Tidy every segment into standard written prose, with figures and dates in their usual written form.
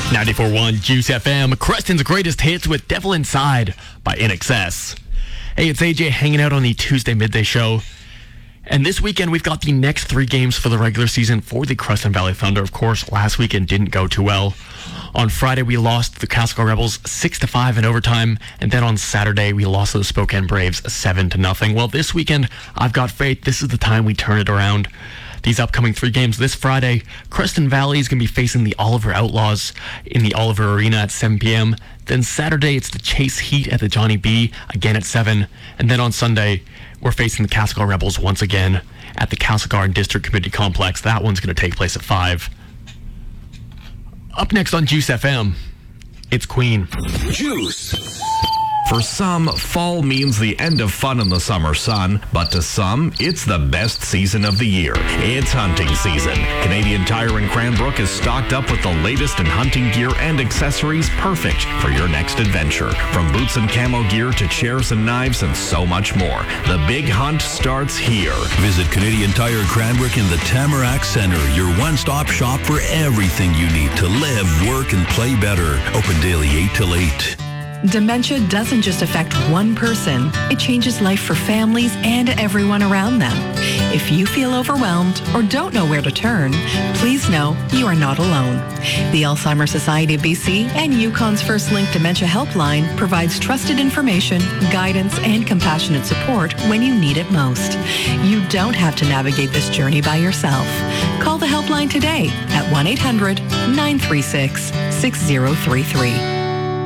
94.1 Juice FM, Creston's greatest hits with Devil Inside by INXS. Hey, it's AJ hanging out on the Tuesday midday show. And this weekend, we've got the next 3 games for the regular season for the Creston Valley Thunder. Of course, last weekend didn't go too well. On Friday, we lost the Castlegar Rebels 6-5 in overtime. And then on Saturday, we lost to the Spokane Braves 7-0. Well, this weekend, I've got faith. This is the time we turn it around. These upcoming 3 games this Friday, Creston Valley is going to be facing the Oliver Outlaws in the Oliver Arena at 7 p.m. Then Saturday, it's the Chase Heat at the Johnny B, again at 7. And then on Sunday, we're facing the Castlegar Rebels once again at the Castlegar District Community Complex. That one's going to take place at 5. Up next on Juice FM, it's Queen. Juice. For some, fall means the end of fun in the summer sun, but to some, it's the best season of the year. It's hunting season. Canadian Tire in Cranbrook is stocked up with the latest in hunting gear and accessories perfect for your next adventure. From boots and camo gear to chairs and knives and so much more. The big hunt starts here. Visit Canadian Tire Cranbrook in the Tamarack Centre, your one-stop shop for everything you need to live, work, and play better. Open daily 8 till 8. Dementia doesn't just affect one person. It changes life for families and everyone around them. If you feel overwhelmed or don't know where to turn, please know you are not alone. The Alzheimer's Society of BC and Yukon's First Link Dementia Helpline provides trusted information, guidance, and compassionate support when you need it most. You don't have to navigate this journey by yourself. Call the helpline today at 1-800-936-6033.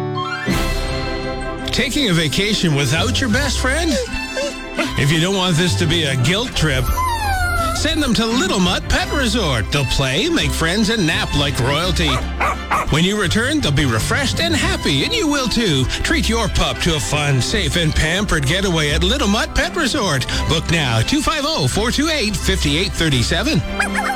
Taking a vacation without your best friend? If you don't want this to be a guilt trip, send them to Little Mutt Pet Resort. They'll play, make friends, and nap like royalty. When you return, they'll be refreshed and happy, and you will too. Treat your pup to a fun, safe, and pampered getaway at Little Mutt Pet Resort. Book now, 250-428-5837.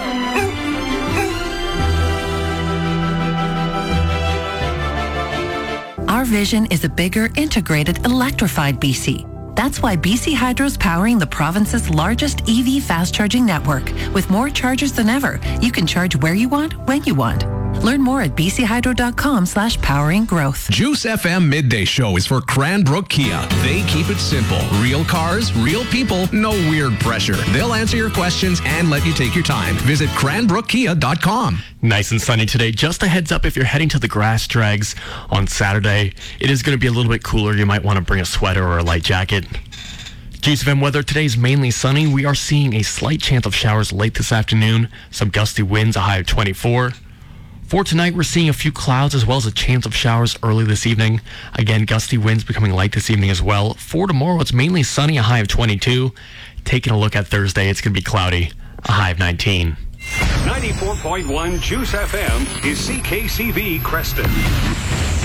Our vision is a bigger, integrated, electrified BC. That's why BC Hydro's powering the province's largest EV fast-charging network. With more chargers than ever, you can charge where you want, when you want. Learn more at bchydro.com/powering growth. Juice FM Midday Show is for Cranbrook Kia. They keep it simple. Real cars, real people, no weird pressure. They'll answer your questions and let you take your time. Visit cranbrookkia.com. Nice and sunny today. Just a heads up, if you're heading to the grass drags on Saturday, it is going to be a little bit cooler. You might want to bring a sweater or a light jacket. Juice FM weather today is mainly sunny. We are seeing a slight chance of showers late this afternoon. Some gusty winds, a high of 24. For tonight, we're seeing a few clouds as well as a chance of showers early this evening. Again, gusty winds becoming light this evening as well. For tomorrow, it's mainly sunny, a high of 22. Taking a look at Thursday, it's going to be cloudy, a high of 19. 94.1 Juice FM is CKCV Creston.